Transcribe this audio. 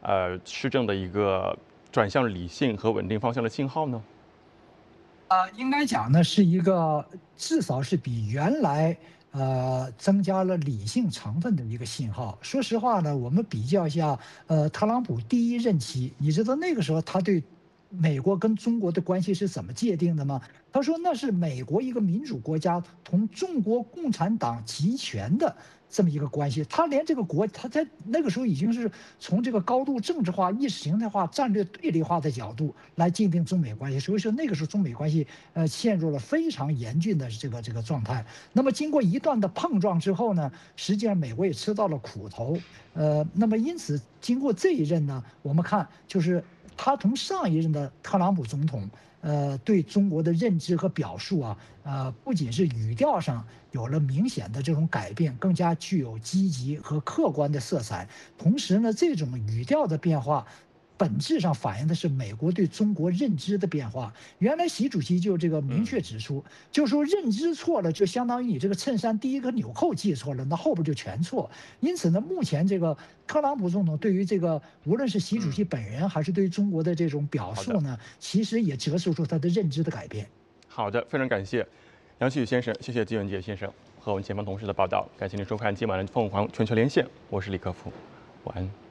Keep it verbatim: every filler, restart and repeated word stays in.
呃施政的一个转向理性和稳定方向的信号呢？ 呃，应该讲呢，是一个至少是比原来呃增加了理性成分的一个信号。说实话呢，我们比较一下，呃，特朗普第一任期，你知道那个时候他对美国跟中国的关系是怎么界定的吗？他说那是美国一个民主国家同中国共产党集权的这么一个关系。他连这个国，他在那个时候已经是从这个高度政治化、意识形态化、战略对立化的角度来界定中美关系。所以说那个时候中美关系呃陷入了非常严峻的这个这个状态。那么经过一段的碰撞之后呢，实际上美国也吃到了苦头。呃，那么因此经过这一任呢，我们看就是他从上一任的特朗普总统，呃，对中国的认知和表述啊，呃，不仅是语调上有了明显的这种改变，更加具有积极和客观的色彩。同时呢，这种语调的变化，本质上反映的是美国对中国认知的变化。原来习主席就这个明嗯。 确指出，就说认知错了，就相当于你这个衬衫第一个纽扣系错了，那后边就全错。因此呢，目前这个特朗普总统对于这个无论是习主席嗯， 本人，还是对于中国的这种表好的， 述呢，其实也折射出他的认知的改变。 好的，非常感谢杨希宇先生，谢谢季文杰先生和我们前方同事的报道，感谢您收看今晚的凤凰全球连线，我是李克夫，晚安。